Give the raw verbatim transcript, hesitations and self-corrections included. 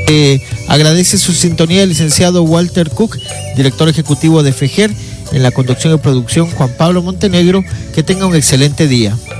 Eh, agradece su sintonía el licenciado Walter Cook, director ejecutivo de FEGER, en la conducción y producción Juan Pablo Montenegro. Que tenga un excelente día.